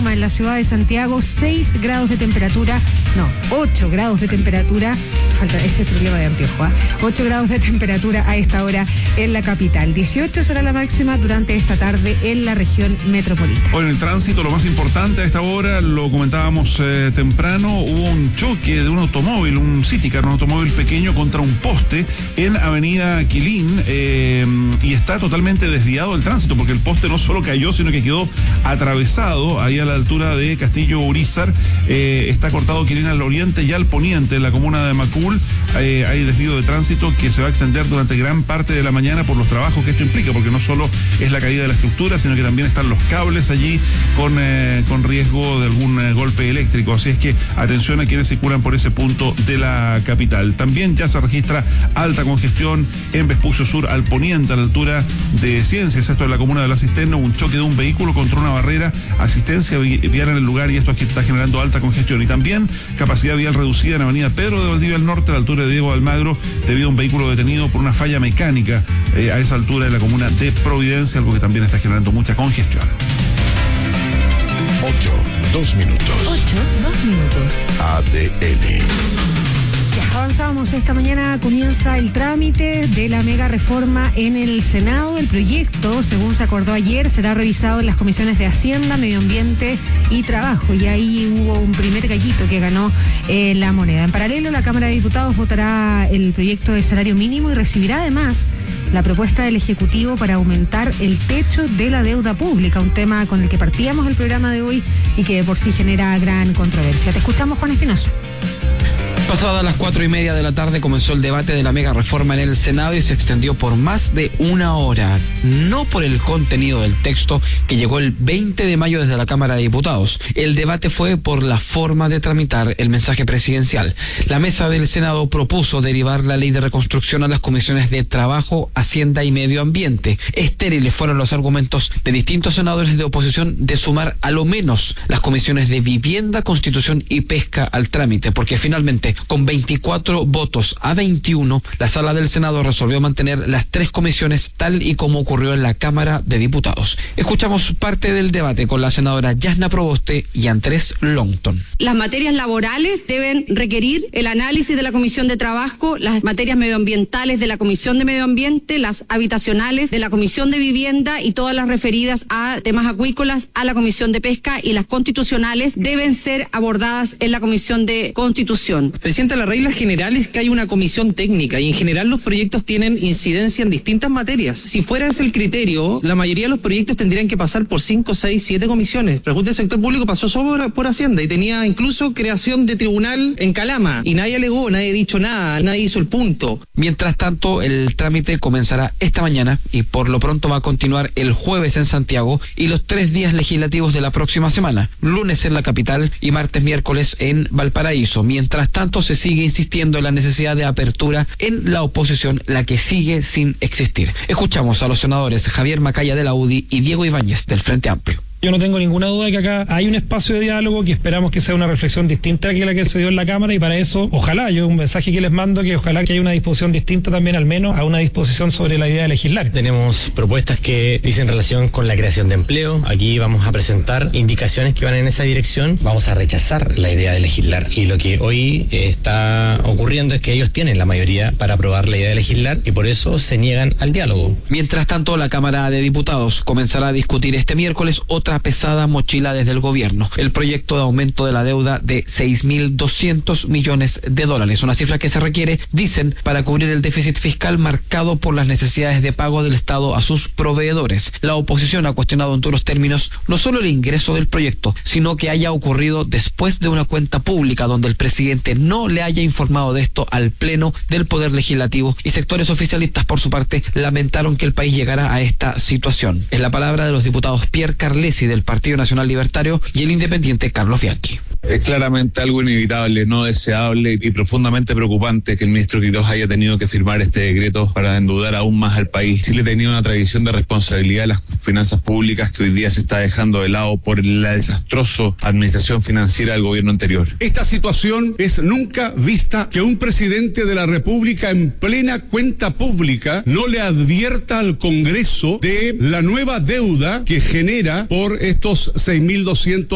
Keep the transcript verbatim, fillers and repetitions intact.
Reforma en la ciudad de Santiago, seis grados de temperatura, no, ocho grados de temperatura, falta ese problema de anteojo, ¿eh? ocho grados de temperatura a esta hora en la capital. dieciocho será la máxima durante esta tarde en la región metropolitana. Hoy en el tránsito, lo más importante a esta hora, lo comentábamos eh, temprano, hubo un choque de un automóvil, un Citicar, un automóvil pequeño contra un poste en Avenida Quilín, eh, y está totalmente desviado el tránsito porque el poste no solo cayó, sino que quedó atravesado ahí a la altura de Castillo Urizar. Eh, está cortado Quilín al oriente y al poniente en la comuna de Macul. Eh, hay desvío de tránsito que se va a extender durante gran parte de la mañana por los trabajos que esto implica, porque no solo es la caída de la estructura, sino que también están los cables allí con, eh, con riesgo de algún eh, golpe eléctrico. Así es que atención a quienes circulan por ese punto de la capital. También ya se registra alta congestión en Vespucio Sur al poniente, a la altura de Ciencias, esto es la comuna de La Cisterna, un choque de un vehículo contra una barrera, asistencia vial en el lugar, y esto es que está generando alta congestión. Y también capacidad vial reducida en Avenida Pedro de Valdivia al norte, a la altura de Diego Almagro, debido a un vehículo detenido por una falla mecánica eh, a esa altura de la comuna de Providencia, algo que también está generando mucha congestión. Ocho, dos minutos. Ocho, dos minutos. A D N. Avanzamos, esta mañana comienza el trámite de la mega reforma en el Senado. El proyecto, según se acordó ayer, será revisado en las comisiones de Hacienda, Medio Ambiente y Trabajo, y ahí hubo un primer gallito que ganó eh, la moneda. En paralelo, la Cámara de Diputados votará el proyecto de salario mínimo y recibirá además la propuesta del Ejecutivo para aumentar el techo de la deuda pública, un tema con el que partíamos el programa de hoy y que de por sí genera gran controversia. Te escuchamos, Juan Espinosa. Pasadas las cuatro y media de la tarde comenzó el debate de la mega reforma en el Senado y se extendió por más de una hora. No por el contenido del texto que llegó el veinte de mayo desde la Cámara de Diputados. El debate fue por la forma de tramitar el mensaje presidencial. La mesa del Senado propuso derivar la ley de reconstrucción a las comisiones de Trabajo, Hacienda y Medio Ambiente. Estériles fueron los argumentos de distintos senadores de oposición de sumar a lo menos las comisiones de Vivienda, Constitución y Pesca al trámite, porque finalmente, con veinticuatro votos a veintiuno, la Sala del Senado resolvió mantener las tres comisiones tal y como ocurrió en la Cámara de Diputados. Escuchamos parte del debate con la senadora Yasna Proboste y Andrés Longton. Las materias laborales deben requerir el análisis de la Comisión de Trabajo, las materias medioambientales de la Comisión de Medio Ambiente, las habitacionales de la Comisión de Vivienda y todas las referidas a temas acuícolas a la Comisión de Pesca, y las constitucionales deben ser abordadas en la Comisión de Constitución. Presidenta, la regla general es que hay una comisión técnica y en general los proyectos tienen incidencia en distintas materias. Si fuera ese el criterio, la mayoría de los proyectos tendrían que pasar por cinco, seis, siete comisiones. Pero el sector público pasó solo por Hacienda y tenía incluso creación de tribunal en Calama y nadie alegó, nadie ha dicho nada, nadie hizo el punto. Mientras tanto, el trámite comenzará esta mañana y por lo pronto va a continuar el jueves en Santiago y los tres días legislativos de la próxima semana, lunes en la capital y martes, miércoles en Valparaíso. Mientras tanto, se sigue insistiendo en la necesidad de apertura en la oposición, la que sigue sin existir. Escuchamos a los senadores Javier Macaya de la U D I y Diego Ibáñez del Frente Amplio. Yo no tengo ninguna duda de que acá hay un espacio de diálogo que esperamos que sea una reflexión distinta que la que se dio en la Cámara, y para eso, ojalá, yo un mensaje que les mando, que ojalá que haya una disposición distinta también, al menos a una disposición sobre la idea de legislar. Tenemos propuestas que dicen relación con la creación de empleo. Aquí vamos a presentar indicaciones que van en esa dirección. Vamos a rechazar la idea de legislar, y lo que hoy está ocurriendo es que ellos tienen la mayoría para aprobar la idea de legislar y por eso se niegan al diálogo. Mientras tanto, la Cámara de Diputados comenzará a discutir este miércoles otra pesada mochila desde el gobierno, el proyecto de aumento de la deuda de seis mil doscientos millones de dólares, una cifra que se requiere, dicen, para cubrir el déficit fiscal marcado por las necesidades de pago del Estado a sus proveedores. La oposición ha cuestionado en duros términos no solo el ingreso del proyecto, sino que haya ocurrido después de una cuenta pública donde el presidente no le haya informado de esto al Pleno del Poder Legislativo, y sectores oficialistas, por su parte, lamentaron que el país llegara a esta situación. Es la palabra de los diputados Pierre Carlesi del Partido Nacional Libertario y el independiente Carlos Fianchi. Es claramente algo inevitable, no deseable y profundamente preocupante que el ministro Quirós haya tenido que firmar este decreto para endeudar aún más al país. Chile tenía una tradición de responsabilidad de las finanzas públicas que hoy día se está dejando de lado por la desastrosa administración financiera del gobierno anterior. Esta situación es nunca vista, que un presidente de la República en plena cuenta pública no le advierta al Congreso de la nueva deuda que genera por estos seis mil doscientos